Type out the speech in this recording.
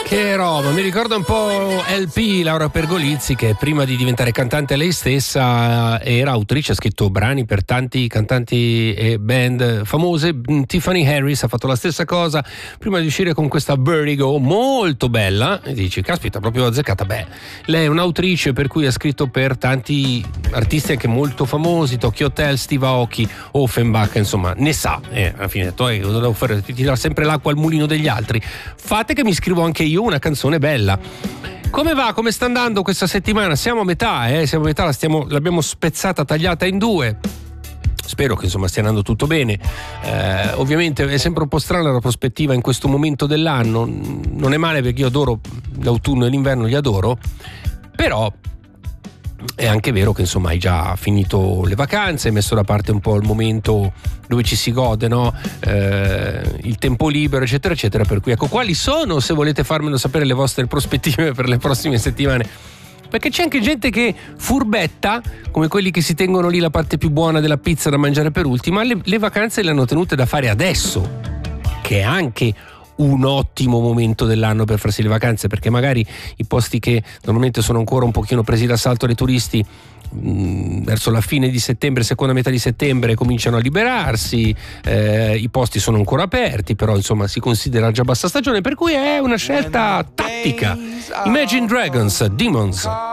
Che roba, mi ricorda un po' LP, Laura Pergolizzi, che prima di diventare cantante lei stessa era autrice, ha scritto brani per tanti cantanti e band famose. Tiffany Harris ha fatto la stessa cosa prima di uscire con questa Vertigo molto bella, e dici caspita, proprio azzeccata. Beh, lei è un'autrice per cui ha scritto per tanti artisti anche molto famosi, Tokyo Hotel, Steve Aoki, Offenbach, insomma ne sa, alla fine cosa devo fare? Ti dà sempre l'acqua al mulino degli altri. Fate che mi scrivo anche io una canzone bella. Come va? Come sta andando questa settimana? Siamo a metà, l'abbiamo spezzata, tagliata in due. Spero che insomma stia andando tutto bene. Ovviamente è sempre un po' strana la prospettiva in questo momento dell'anno. Non è male perché io adoro l'autunno e l'inverno, li adoro, però è anche vero che insomma hai già finito le vacanze, hai messo da parte un po' il momento dove ci si gode, no? Il tempo libero, eccetera eccetera, per cui ecco, quali sono, se volete farmelo sapere, le vostre prospettive per le prossime settimane, perché c'è anche gente che furbetta, come quelli che si tengono lì la parte più buona della pizza da mangiare per ultima, le vacanze le hanno tenute da fare adesso, che è anche un ottimo momento dell'anno per farsi le vacanze, perché magari i posti che normalmente sono ancora un pochino presi d'assalto dai turisti verso la fine di settembre, seconda metà di settembre cominciano a liberarsi, i posti sono ancora aperti, però insomma si considera già bassa stagione, per cui è una scelta tattica. Imagine Dragons, Demons.